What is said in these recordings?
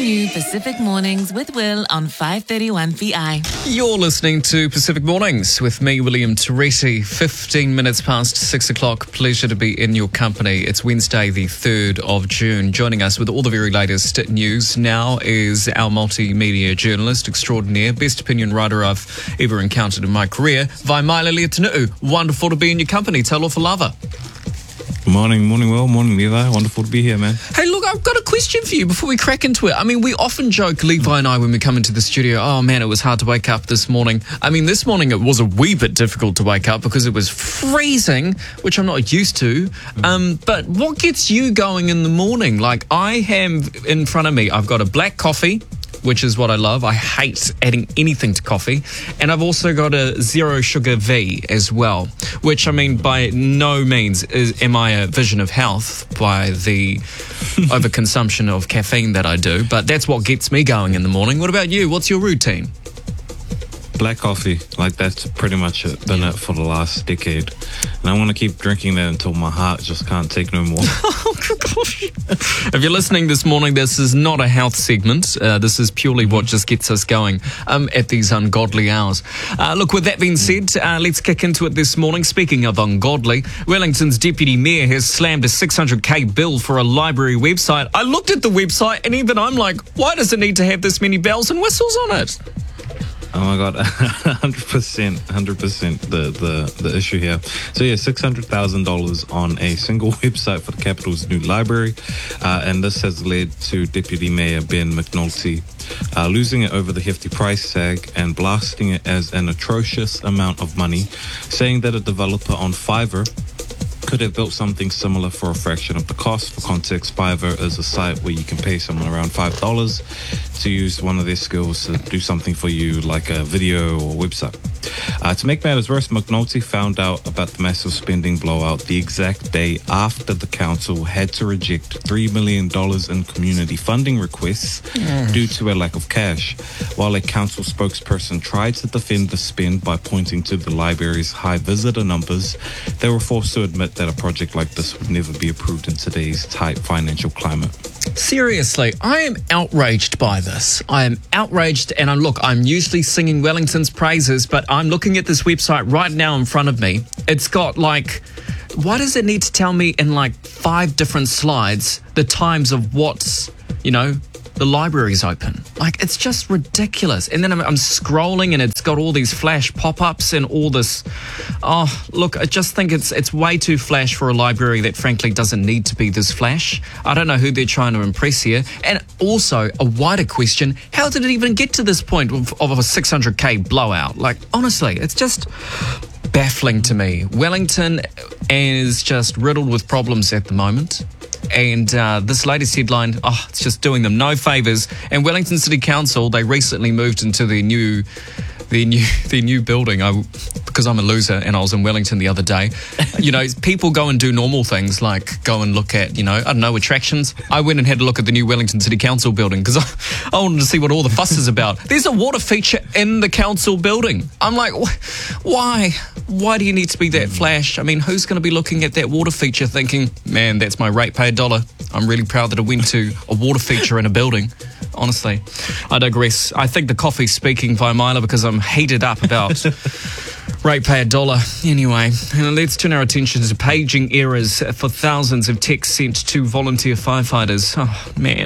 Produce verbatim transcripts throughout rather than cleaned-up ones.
new Pacific Mornings with Will on five thirty-one V I. You're listening to Pacific Mornings with me, William Toretti. fifteen minutes past six o'clock. Pleasure to be in your company. It's Wednesday, the third of June. Joining us with all the very latest news now is our multimedia journalist extraordinaire, best opinion writer I've ever encountered in my career, Vaimaila Leotunu'u. Wonderful to be in your company. Talofa lava. Morning, morning, Will. Morning, Levi. Wonderful to be here, man. Hey, look, I've got a question for you before we crack into it. I mean, we often joke, Levi and I, when we come into the studio, oh, man, it was hard to wake up this morning. I mean, this morning it was a wee bit difficult to wake up because it was freezing, which I'm not used to. Um, but what gets you going in the morning? Like, I have in front of me, I've got a black coffee, which is what I love. I hate adding anything to coffee. And I've also got a zero sugar V as well, which, I mean, by no means is, am I a vision of health by the overconsumption of caffeine that I do, but that's what gets me going in the morning. What about you? What's your routine? Black coffee, like that's pretty much it, been it for the last decade. And I want to keep drinking that until my heart just can't take no more. Oh, gosh. If you're listening this morning, this is not a health segment. Uh, this is purely what just gets us going um, at these ungodly hours. Uh, look, with that being said, uh, let's kick into it this morning. Speaking of ungodly, Wellington's Deputy Mayor has slammed a six hundred K bill for a library website. I looked at the website and even I'm like, why does it need to have this many bells and whistles on it? Oh my God, one hundred percent, one hundred percent the, the, the issue here. So yeah, six hundred thousand dollars on a single website for the capital's new library. Uh, and this has led to Deputy Mayor Ben McNulty uh, losing it over the hefty price tag and blasting it as an atrocious amount of money, saying that a developer on Fiverr could have built something similar for a fraction of the cost. For context, Fiverr is a site where you can pay someone around five dollars to use one of their skills to do something for you, like a video or website. Uh, to make matters worse, McNulty found out about the massive spending blowout the exact day after the council had to reject three million dollars in community funding requests mm. due to a lack of cash. While a council spokesperson tried to defend the spend by pointing to the library's high visitor numbers, they were forced to admit that a project like this would never be approved in today's tight financial climate. Seriously, I am outraged by this. I am outraged, and I'm, look, I'm usually singing Wellington's praises, but I'm looking at this website right now in front of me. It's got like, why does it need to tell me in like five different slides the times of what's, you know, the library's open? Like, it's just ridiculous. And then I'm, I'm scrolling and it's got all these flash pop-ups and all this. Oh, look, I just think it's it's way too flash for a library that frankly doesn't need to be this flash. I don't know who they're trying to impress here. And also, a wider question, how did it even get to this point of, of a six hundred K blowout? Like, honestly, it's just baffling to me. Wellington is just riddled with problems at the moment. And uh, this latest headline, oh, it's just doing them no favours. And Wellington City Council, they recently moved into their new, their new, their new building. I, because I'm a loser and I was in Wellington the other day. You know, people go and do normal things like go and look at, you know, I don't know, attractions. I went and had a look at the new Wellington City Council building because I, I wanted to see what all the fuss is about. There's a water feature in the council building. I'm like, wh- why? Why do you need to be that flash? I mean, who's going to be looking at that water feature thinking, man, that's my ratepayer dollar. I'm really proud that I went to a water feature in a building. Honestly, I digress. I think the coffee's speaking, Vaimaila, because I'm heated up about ratepayer dollar. Anyway, let's turn our attention to paging errors for thousands of texts sent to volunteer firefighters. Oh, man.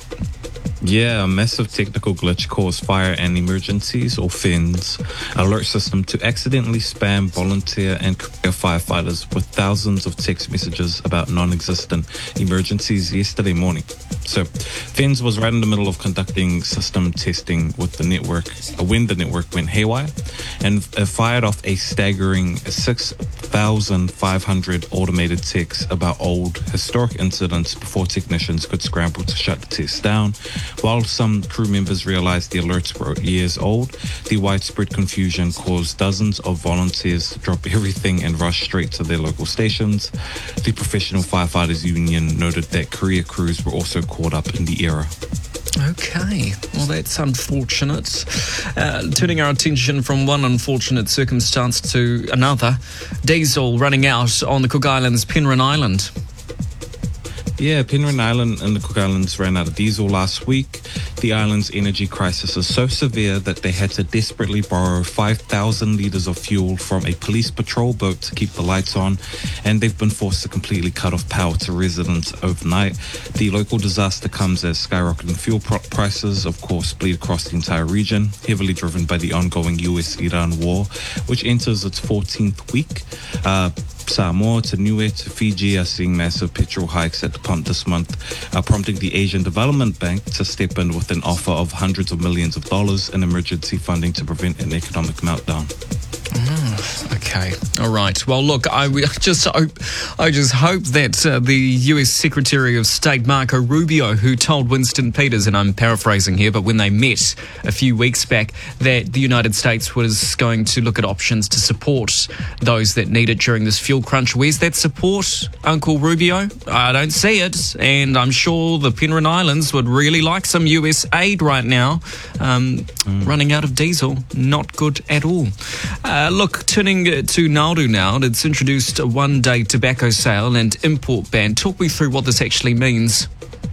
Yeah, a massive technical glitch caused Fire and Emergencies, or FENS, alert system to accidentally spam volunteer and career firefighters with thousands of text messages about non-existent emergencies yesterday morning. So, FENS was right in the middle of conducting system testing with the network when the network went haywire, and it fired off a staggering six thousand five hundred automated texts about old historic incidents before technicians could scramble to shut the test down. While some crew members realized the alerts were years old, the widespread confusion caused dozens of volunteers to drop everything and rush straight to their local stations. The Professional Firefighters Union noted that career crews were also caught up in the error. Okay, well, that's unfortunate. Uh, turning our attention from one unfortunate circumstance to another, diesel running out on the Cook Islands Penryn Island. Yeah, Penryn Island and the Cook Islands ran out of diesel last week. The island's energy crisis is so severe that they had to desperately borrow five thousand litres of fuel from a police patrol boat to keep the lights on, and they've been forced to completely cut off power to residents overnight. The local disaster comes as skyrocketing fuel pr- prices, of course, bleed across the entire region, heavily driven by the ongoing U S Iran war, which enters its fourteenth week. Uh, Samoa to Niue to Fiji are seeing massive petrol hikes at the pump this month, uh, prompting the Asian Development Bank to step in with an offer of hundreds of millions of dollars in emergency funding to prevent an economic meltdown. Oh, okay. All right. Well, look, I we- just hope, I just hope that uh, the U S Secretary of State Marco Rubio, who told Winston Peters, and I'm paraphrasing here, but when they met a few weeks back, that the United States was going to look at options to support those that need it during this fuel crunch. Where's that support, Uncle Rubio? I don't see it, and I'm sure the Penryn Islands would really like some U S aid right now. Um, mm. Running out of diesel, not good at all. Uh, look, turning to Nauru now, it's introduced a one-day tobacco sale and import ban. Talk me through what this actually means.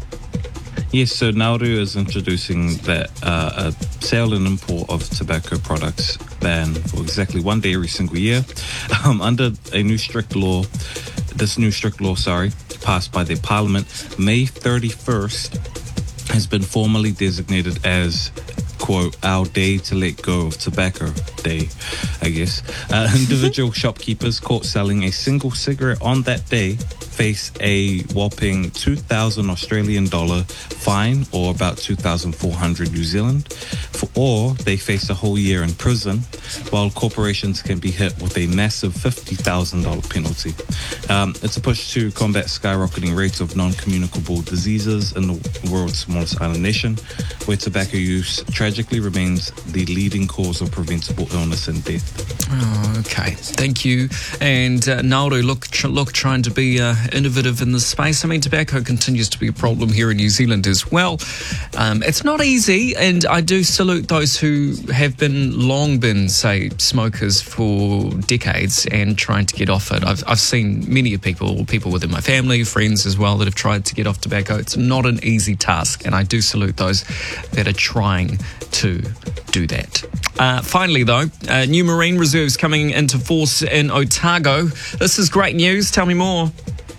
Yes, so Nauru is introducing that uh, a sale and import of tobacco products ban for exactly one day every single year, um, under a new strict law. This new strict law, sorry, passed by the Parliament, May thirty-first, has been formally designated as, quote, our day to let go of tobacco day, I guess. Uh, individual shopkeepers caught selling a single cigarette on that day face a whopping two thousand Australian dollar fine, or about two thousand four hundred New Zealand, for, or they face a whole year in prison, while corporations can be hit with a massive fifty thousand dollars penalty. Um, it's a push to combat skyrocketing rates of non-communicable diseases in the world's smallest island nation, where tobacco use tragically remains the leading cause of preventable illness and death. Oh, okay. Thank you. And uh, Nauru, look, tr- look, trying to be uh, innovative in this space. I mean, tobacco continues to be a problem here in New Zealand as well. Um, it's not easy, and I do salute those who have been long been, say, smokers for decades and trying to get off it. I've, I've seen many people, people within my family, friends as well, that have tried to get off tobacco. It's not an easy task, and I do salute those that are trying to do that. Uh, finally, though, uh, new marine reserves coming into force in Otago. This is great news. Tell me more.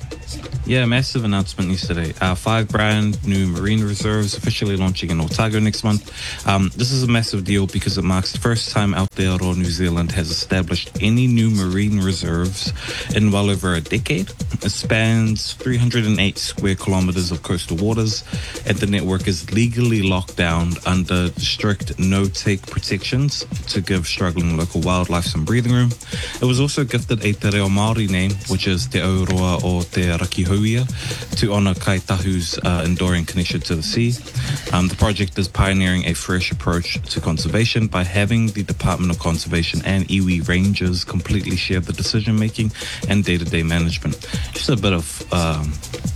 Yeah, massive announcement yesterday. Uh, five brand new marine reserves officially launching in Otago next month. Um, this is a massive deal because it marks the first time Aotearoa New Zealand has established any new marine reserves in well over a decade. It spans three hundred eight square kilometres of coastal waters, and the network is legally locked down under strict no-take protections to give struggling local wildlife some breathing room. It was also gifted a Te Reo Māori name, which is Te Auroa o Te Rakihoia, to honour Kaitahu's uh, enduring connection to the sea. Um, the project is pioneering a fresh approach to conservation by having the Department of Conservation and iwi rangers completely share the decision-making and day-to-day management. Just a bit of, um,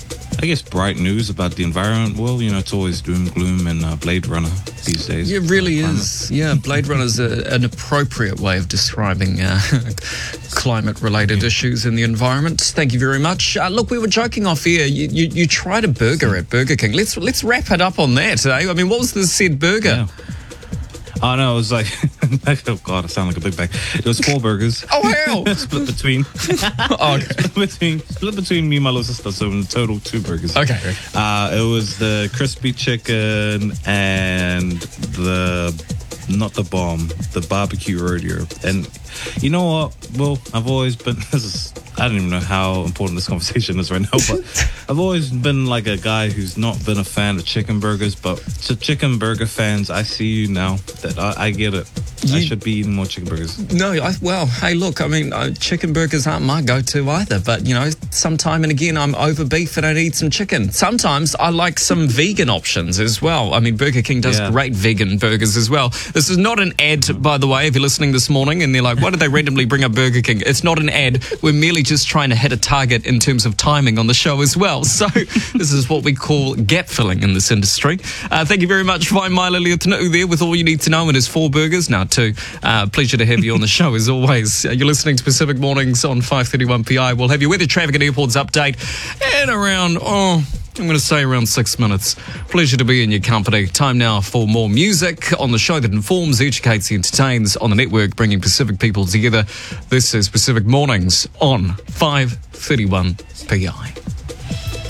I guess, bright news about the environment. Well, you know, it's always doom, gloom, and uh, Blade Runner these days. It really is. Yeah, Blade Runner is a, an appropriate way of describing uh, climate-related yeah. issues in the environment. Thank you very much. Uh, look, we were joking off here. You, you, you tried a burger at Burger King. Let's let's wrap it up on that. Eh? I mean, what was the said burger? Yeah. Oh, no, it was like, oh, God, I sound like a big bag. It was four burgers. Oh, hell. split between, oh, okay. split between, split between me and my little sister, so in total, two burgers. Okay. Uh, it was the crispy chicken and the, not the bomb, the barbecue rodeo. And you know what? Well, I've always been, this is, I don't even know how important this conversation is right now, but I've always been like a guy who's not been a fan of chicken burgers. But to chicken burger fans, I see you now. That I, I get it. You, I should be eating more chicken burgers. No, I, well, hey, look, I mean, uh, chicken burgers aren't my go-to either. But, you know, sometime and again, I'm over beef and I eat some chicken. Sometimes I like some vegan options as well. I mean, Burger King does yeah. great vegan burgers as well. This is not an ad, by the way, if you're listening this morning and they're like, why did they randomly bring up Burger King? It's not an ad. We're merely just trying to hit a target in terms of timing on the show as well. So this is what we call gap filling in this industry. Uh, thank you very much, Vai Maila Leotanau there with all you need to know, and his four burgers. Now, two. Uh, pleasure to have you on the show as always. Uh, you're listening to Pacific Mornings on five thirty-one P I. We'll have your weather, traffic and airports update in around, oh, I'm going to say around six minutes. Pleasure to be in your company. Time now for more music on the show that informs, educates, entertains on the network, bringing Pacific people together. This is Pacific Mornings on five thirty-one P I.